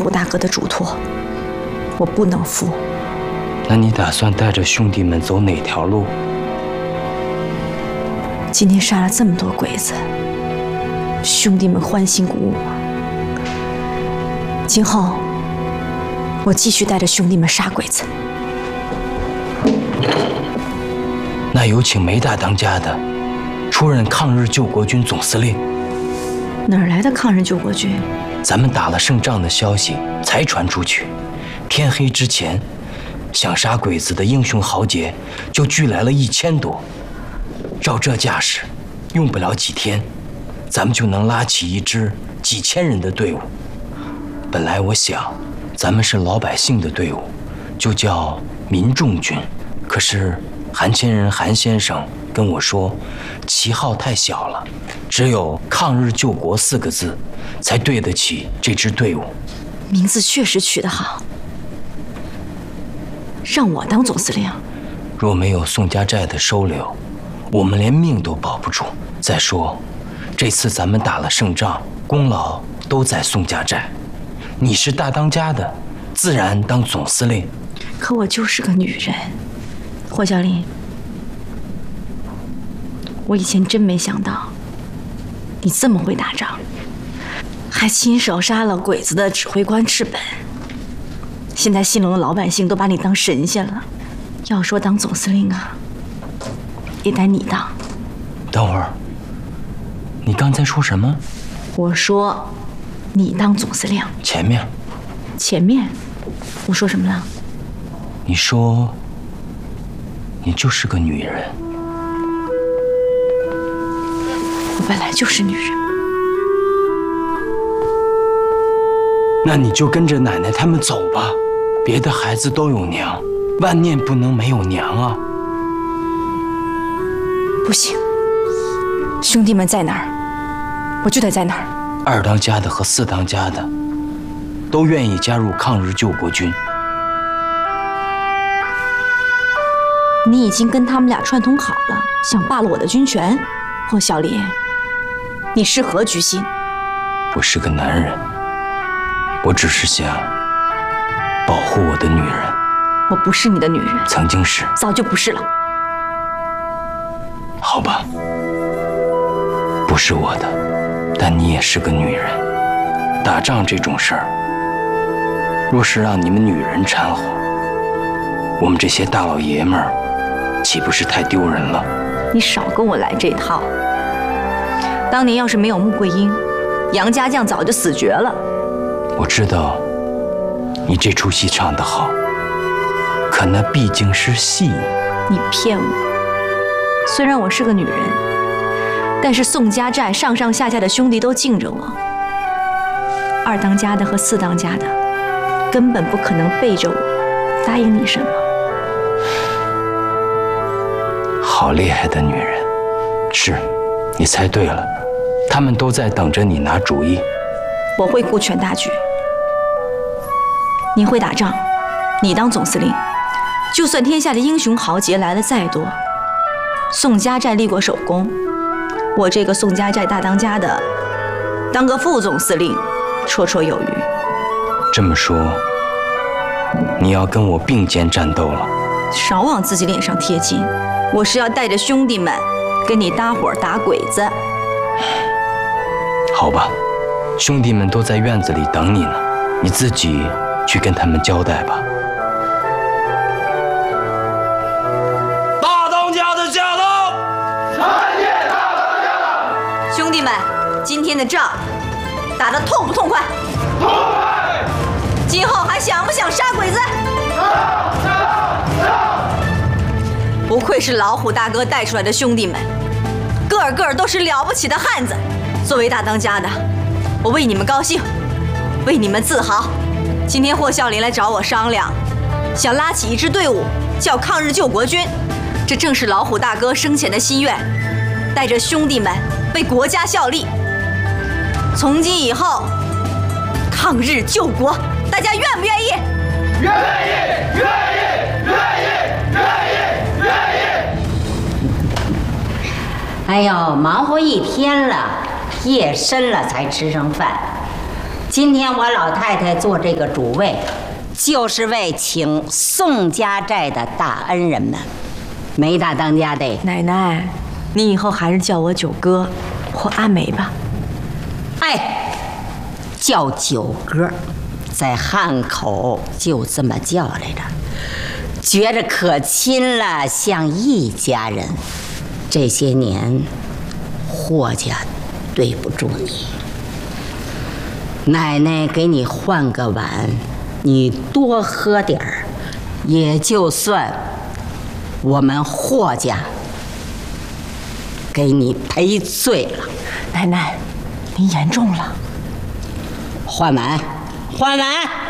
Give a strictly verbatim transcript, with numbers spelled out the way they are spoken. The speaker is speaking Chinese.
虎大哥的嘱托，我不能负。 那你打算带着兄弟们走哪条路？ 今天杀了这么多鬼子，兄弟们欢欣鼓舞啊！今后我继续带着兄弟们杀鬼子。 那有请梅大当家的出任抗日救国军总司令。 哪儿来的抗日救国军？ 咱们打了胜仗的消息才传出去，天黑之前，想杀鬼子的英雄豪杰就聚来了一千多。照这架势，用不了几天，咱们就能拉起一支几千人的队伍。本来我想，咱们是老百姓的队伍，就叫民众军。可是韩千人韩先生跟我说，旗号太小了，只有抗日救国四个字，才对得起这支队伍。 名字确实取得好，让我当总司令。 若没有宋家寨的收留，我们连命都保不住。再说，这次咱们打了胜仗，功劳都在宋家寨。你是大当家的，自然当总司令。 可我就是个女人，霍小林，我以前真没想到你这么会打仗，还亲手杀了鬼子的指挥官赤本。现在新隆的老百姓都把你当神仙了，要说当总司令啊，也得你当。 等会儿，你刚才说什么？ 我说你当总司令。 前面， 前面，我说什么了？ 你说你就是个女人。 我本来就是女人。 那你就跟着奶奶他们走吧，别的孩子都有娘，万念不能没有娘啊！ 不行，兄弟们在哪儿，我就得在哪儿。 二当家的和四当家的都愿意加入抗日救国军。 你已经跟他们俩串通好了，想罢了我的军权？霍小林，你是何居心？ 我是个男人，我只是想保护我的女人。 我不是你的女人， 曾经是， 早就不是了。 好吧，不是我的，但你也是个女人。打仗这种事儿，若是让你们女人掺和，我们这些大老爷们儿岂不是太丢人了？ 你少跟我来这套。当年要是没有穆桂英，杨家将早就死绝了。 我知道你这出戏唱得好，可那毕竟是戏。 你骗我！虽然我是个女人，但是宋家寨上上下下的兄弟都敬着我。二当家的和四当家的根本不可能背着我答应你什么。 好厉害的女人！是，你猜对了，他们都在等着你拿主意。 我会顾全大局。你会打仗，你当总司令，就算天下的英雄豪杰来了再多，宋家寨立过首功，我这个宋家寨大当家的，当个副总司令，绰绰有余。 这么说，你要跟我并肩战斗了？ 少往自己脸上贴金，我是要带着兄弟们跟你搭伙打鬼子。 好吧，兄弟们都在院子里等你呢，你自己去跟他们交代吧。 大当家的驾到！参见大当家！ 兄弟们，今天的仗打得痛不痛快？ 痛快！ 今后还想不想杀鬼子？ 杀杀杀！ 不愧是老虎大哥带出来的兄弟们，个个都是了不起的汉子。作为大当家的，我为你们高兴，为你们自豪。今天霍孝林来找我商量，想拉起一支队伍，叫抗日救国军。这正是老虎大哥生前的心愿，带着兄弟们为国家效力。从今以后，抗日救国，大家愿不愿意？ 愿意，愿意，愿意，愿意，愿意。 哎呦，忙活一天了，夜深了才吃上饭。 今天我老太太做这个主位，就是为请宋家寨的大恩人们。梅大当家的奶奶，你以后还是叫我九哥或阿梅吧。 哎，叫九哥，在汉口就这么叫来着，觉着可亲了，像一家人。这些年，霍家对不住你，奶奶给你换个碗，你多喝点儿，也就算我们霍家给你赔罪了。 奶奶，您严重了。 换碗，换碗。